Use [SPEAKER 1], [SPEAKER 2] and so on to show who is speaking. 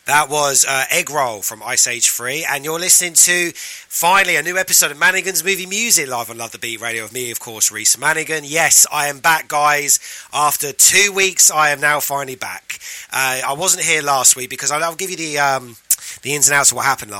[SPEAKER 1] That was Egg Roll from Ice Age 3, and you're listening to, finally, a new episode of Manigan's Movie Music live on Love the Beat Radio with me, of course, Reese Manigan. Yes, I am back, guys. After 2 weeks, I am now finally back. I wasn't here last week because I'll give you the ins and outs of what happened